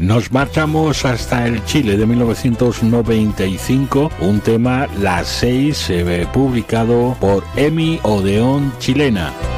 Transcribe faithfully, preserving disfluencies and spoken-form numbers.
Nos marchamos hasta el Chile de mil novecientos noventa y cinco, un tema, Las Seis, eh, publicado por Emi Odeón Chilena.